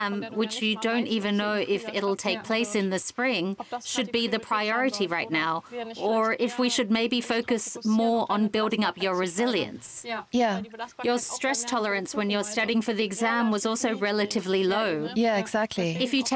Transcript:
which you don't even know if it'll take place in the spring, should be the priority right now, or if we should maybe focus more on building up your resilience. Yeah. Your stress tolerance when you're studying for the exam was also relatively low. Yeah, exactly. If you